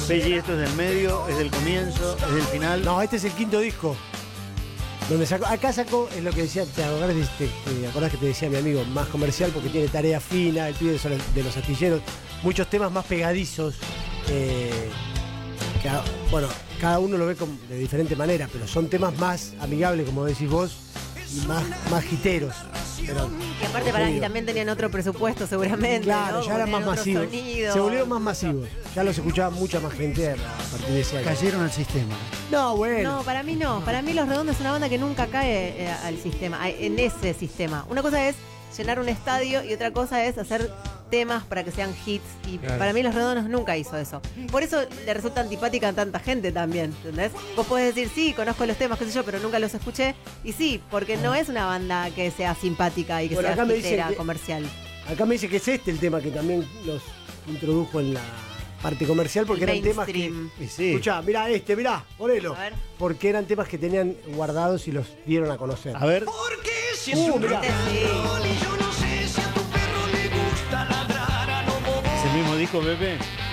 Pelli, esto es del medio, es del comienzo, es del final. No, este es el quinto disco. Donde acá sacó, es lo que decía, te acordás que te decía mi amigo, más comercial porque tiene Tarea Fina, el pibe de los astilleros, muchos temas más pegadizos. Bueno, cada uno lo ve de diferente manera, pero son temas más amigables, como decís vos, y más hiteros. Pero, y aparte para que también tenían otro presupuesto seguramente. Claro, ¿no? ya eran más masivos. Se volvieron más masivos. Ya los escuchaba mucha más gente a partir de ese año. Cayeron al sistema. No, bueno. No, para mí no. Para mí Los Redondos es una banda que nunca cae al sistema, en ese sistema. Una cosa es llenar un estadio y otra cosa es hacer temas para que sean hits. Y claro, para mí Los Redondos nunca hizo eso. Por eso le resulta antipática a tanta gente también, ¿entendés? Vos podés decir, sí, conozco los temas, qué sé yo, pero nunca los escuché. Y sí, porque no es una banda que sea simpática y que sea hitera, comercial. Acá me dice que es este el tema que también los introdujo en la parte comercial, porque eran temas que... Sí. Escuchá, mirá, ponelo. Porque eran temas que tenían guardados y los dieron a conocer. A ver. Porque si es un mirá. y yo no sé si a tu perro le gusta ladrar a lo bobo. ¿Es el mismo disco, Pepe?